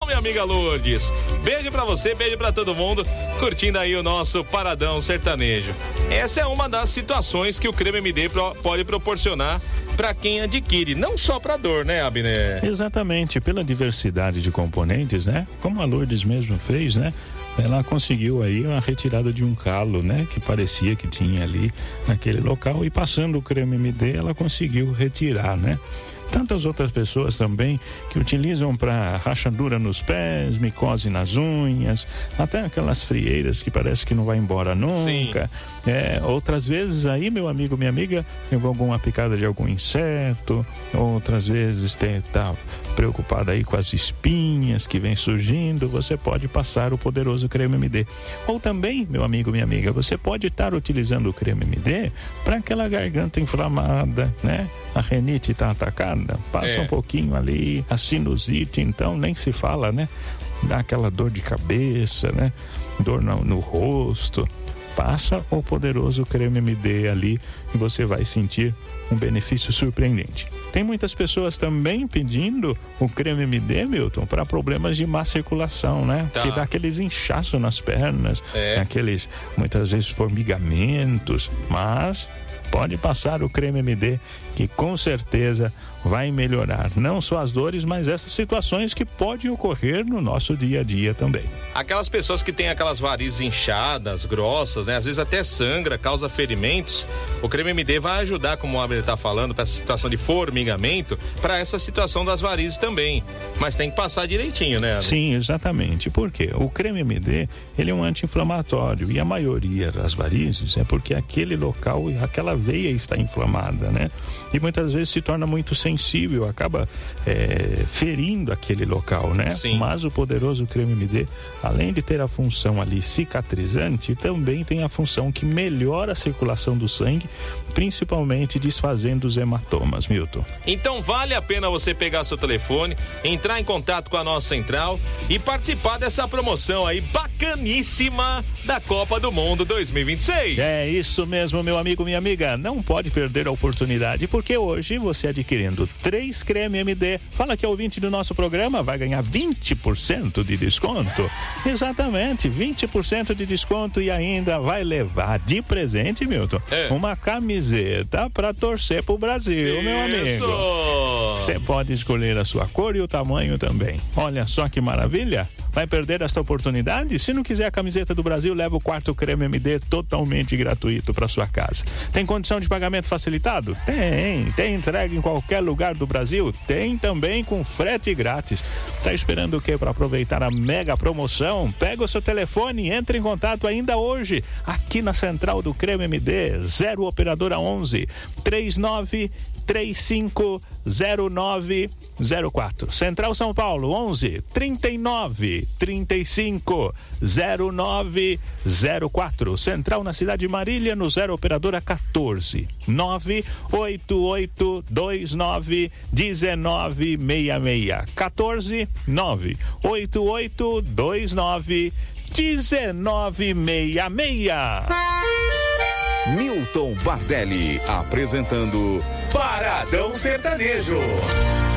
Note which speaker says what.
Speaker 1: minha amiga Lourdes. Beijo pra você, beijo pra todo mundo, curtindo aí o nosso Paradão Sertanejo. Essa é uma das situações que o creme MD pode proporcionar para quem adquire, não só para dor, né, Abner?
Speaker 2: Exatamente, pela diversidade de componentes, né? Como a Lourdes mesmo fez, né? Ela conseguiu aí uma retirada de um calo, né? Que parecia que tinha ali naquele local, e passando o creme MD ela conseguiu retirar, né? Tantas outras pessoas também que utilizam para rachadura nos pés, micose nas unhas, até aquelas frieiras que parece que não vai embora nunca. Outras vezes aí, meu amigo, minha amiga, levou alguma picada de algum inseto, outras vezes tá preocupada aí com as espinhas que vem surgindo, você pode passar o poderoso creme MD. Ou também, meu amigo, minha amiga, você pode estar utilizando o creme MD para aquela garganta inflamada, né? A renite está atacada, passa um pouquinho ali, a sinusite, então nem se fala, né? Dá aquela dor de cabeça, né? Dor no rosto. Passa o poderoso creme MD ali e você vai sentir um benefício surpreendente. Tem muitas pessoas também pedindo o creme MD, Milton, para problemas de má circulação, né?
Speaker 1: Tá.
Speaker 2: Que dá aqueles inchaços nas pernas, aqueles, muitas vezes, formigamentos, mas pode passar o creme MD, que com certeza vai melhorar não só as dores, mas essas situações que podem ocorrer no nosso dia a dia também.
Speaker 1: Aquelas pessoas que têm aquelas varizes inchadas, grossas, né? Às vezes até sangra, causa ferimentos. O creme MD vai ajudar, como o Abner está falando, para essa situação de formigamento, para essa situação das varizes também. Mas tem que passar direitinho, né, Abner?
Speaker 2: Sim, exatamente. Por quê? O creme MD, ele é um anti-inflamatório, e a maioria das varizes é porque aquele local, aquela veia está inflamada, né? E muitas vezes se torna muito sensível, acaba ferindo aquele local, né?
Speaker 1: Sim.
Speaker 2: Mas o poderoso creme MD, além de ter a função ali cicatrizante, também tem a função que melhora a circulação do sangue, principalmente desfazendo os hematomas, Milton.
Speaker 1: Então vale a pena você pegar seu telefone, entrar em contato com a nossa central e participar dessa promoção aí bacaníssima da Copa do Mundo 2026.
Speaker 2: É isso mesmo, meu amigo, minha amiga, não pode perder a oportunidade, porque hoje você adquirindo 3 creme MD, fala que é ouvinte do nosso programa, vai ganhar 20% de desconto. Exatamente, 20% de desconto, e ainda vai levar de presente, Milton, uma camiseta para torcer pro Brasil, meu amigo. Você pode escolher a sua cor e o tamanho também. Olha só que maravilha. Vai perder esta oportunidade? Se não quiser a camiseta do Brasil, leva o quarto creme MD totalmente gratuito para sua casa. Tem condição de pagamento facilitado? Tem entrega em qualquer lugar do Brasil? Tem também com frete grátis. Tá esperando o quê para aproveitar a mega promoção? Pega o seu telefone e entre em contato ainda hoje, aqui na central do creme MD, 0 operadora 11 39 350904. Central São Paulo, 11 39 35 0904. Central na cidade de Marília, no 0 operadora 14 988 29 1966. 14 988 29 1966.
Speaker 3: Milton Bardelli apresentando Paradão Sertanejo.